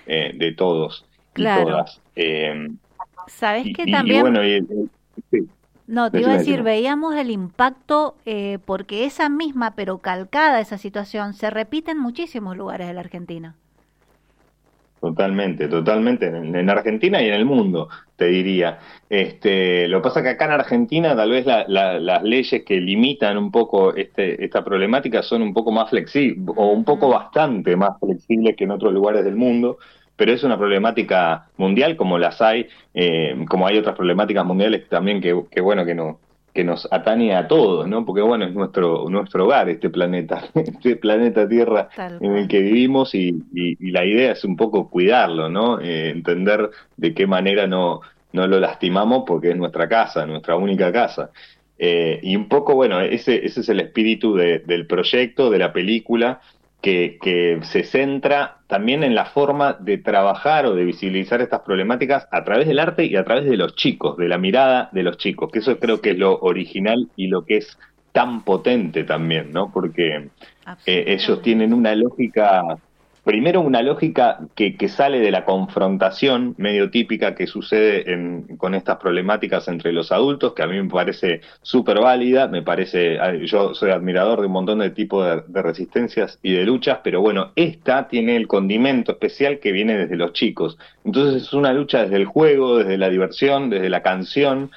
de todos y Claro. todas. ¿Sabes que Y también? bueno, sí, No, te iba a decime, decir, decime. veíamos el impacto porque esa misma, pero calcada esa situación, se repite en muchísimos lugares de la Argentina. Totalmente, totalmente, en Argentina y en el mundo, te diría. Lo que pasa que acá en Argentina tal vez las leyes que limitan un poco esta problemática son un poco más flexibles, o un poco Ujú. bastante más flexibles que en otros lugares del mundo, pero es una problemática mundial como las hay, como hay otras problemáticas mundiales también que bueno, que nos atañe a todos, ¿no? Porque bueno, es nuestro hogar, este planeta, este planeta Tierra Tal en el cual. que vivimos y la idea es un poco cuidarlo, ¿no? Entender de qué manera no lo lastimamos porque es nuestra casa, nuestra única casa. Y un poco, bueno, ese es el espíritu del proyecto, de la película, que se centra también en la forma de trabajar o de visibilizar estas problemáticas a través del arte y a través de los chicos, de la mirada de los chicos, que eso Ay, creo que es sí, lo original y lo que es tan potente también, ¿no? Porque ellos tienen absolutamente. una lógica, primero una lógica que sale de la confrontación medio típica que sucede con estas problemáticas entre los adultos, que a mí me parece súper válida, me parece, yo soy admirador de un montón de tipos de resistencias y de luchas, pero bueno, esta tiene el condimento especial que viene desde los chicos. Entonces es una lucha desde el juego, desde la diversión, desde la canción.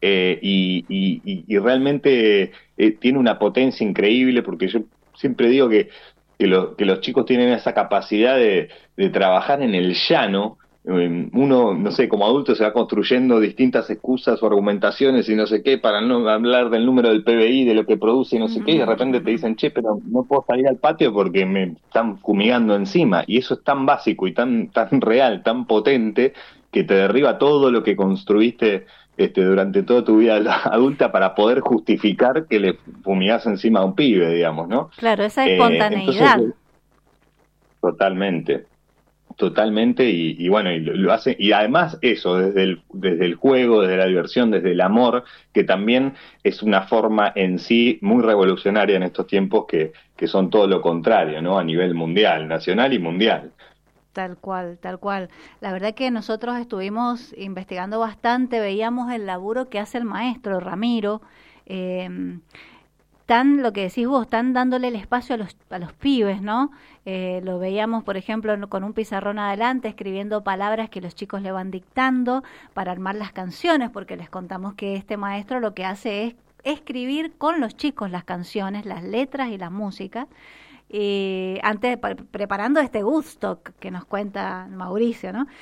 Y realmente tiene una potencia increíble porque yo siempre digo que los chicos tienen esa capacidad de trabajar en el llano. Uno, no sé, como adulto se va construyendo distintas excusas o argumentaciones y no sé qué para no hablar del número del PBI, de lo que produce y no sé qué, y de repente te dicen, che, pero no puedo salir al patio porque me están fumigando encima. Y eso es tan básico y tan real, tan potente, que te derriba todo lo que construiste durante toda tu vida adulta para poder justificar que le fumigás encima a un pibe, digamos, ¿no? Claro, esa Entonces, espontaneidad. totalmente, totalmente, y bueno, y lo hace, y además eso, desde el juego, desde la diversión, desde el amor, que también es una forma en sí muy revolucionaria en estos tiempos que son todo lo contrario, ¿no? A nivel mundial, nacional y mundial. Tal cual, tal cual. La verdad que nosotros estuvimos investigando bastante, veíamos el laburo que hace el maestro Ramiro, eh, tan lo que decís vos, tan dándole el espacio a los pibes, ¿no? Lo veíamos, por ejemplo, con un pizarrón adelante, escribiendo palabras que los chicos le van dictando para armar las canciones, porque les contamos que este maestro lo que hace es escribir con los chicos las canciones, las letras y la música antes preparando este gusto que nos cuenta Mauricio, ¿no?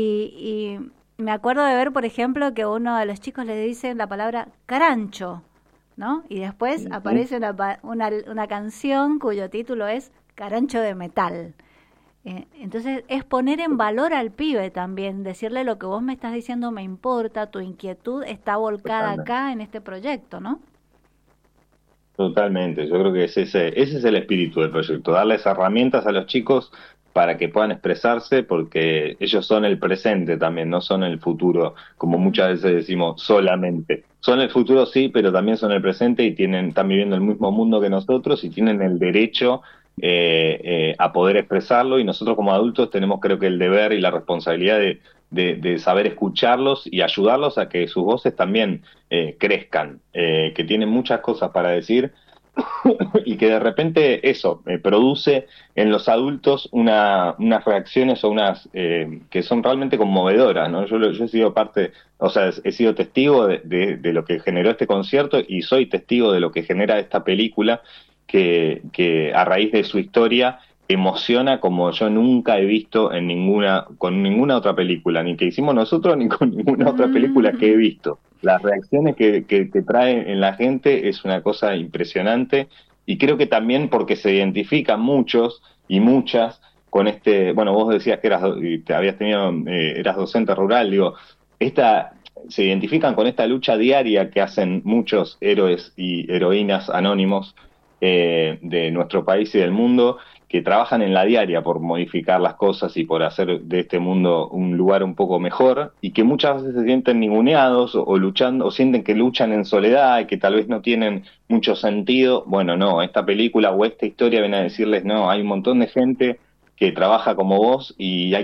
Y me acuerdo de ver, por ejemplo, que uno de los chicos le dice la palabra carancho, ¿no? Y después Ujú. aparece una canción cuyo título es Carancho de Metal. Entonces es poner en valor al pibe también, decirle lo que vos me estás diciendo me importa, tu inquietud está volcada Totalmente. acá en este proyecto, ¿no? Totalmente, yo creo que ese es el espíritu del proyecto, darles herramientas a los chicos para que puedan expresarse, porque ellos son el presente también, no son el futuro, como muchas Mm, veces decimos solamente. Son el futuro sí, pero también son el presente y están viviendo el mismo mundo que nosotros y tienen el derecho a poder expresarlo, y nosotros como adultos tenemos creo que el deber y la responsabilidad de saber escucharlos y ayudarlos a que sus voces también crezcan, que tienen muchas cosas para decir y que de repente eso produce en los adultos unas reacciones o unas que son realmente conmovedoras, ¿no? Yo he sido parte, o sea, he sido testigo de lo que generó este concierto y soy testigo de lo que genera esta película que a raíz de su historia emociona como yo nunca he visto con ninguna otra película, ni que hicimos nosotros, ni con ninguna otra película que he mm. visto. Las reacciones que trae en la gente es una cosa impresionante, y creo que también porque se identifican muchos y muchas con bueno, vos decías que te habías tenido, eras docente rural, digo, esta, se identifican con esta lucha diaria que hacen muchos héroes y heroínas anónimos de nuestro país y del mundo, que trabajan en la diaria por modificar las cosas y por hacer de este mundo un lugar un poco mejor, y que muchas veces se sienten ninguneados o luchando, o sienten que luchan en soledad y que tal vez no tienen mucho sentido. Bueno, no, esta película o esta historia viene a decirles, no, hay un montón de gente que trabaja como vos y hay